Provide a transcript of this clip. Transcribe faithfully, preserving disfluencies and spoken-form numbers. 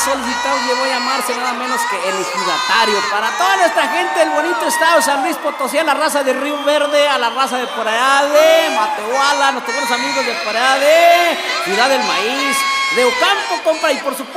solicitado llevó a llamarse nada menos que el ejidatario. Para toda nuestra gente del bonito estado de San Luis Potosí, a la raza de Río Verde, a la raza de por allá de Matehuala, nuestros buenos amigos de por allá de Ciudad del Maíz, de Ocampo, compa, y por supuesto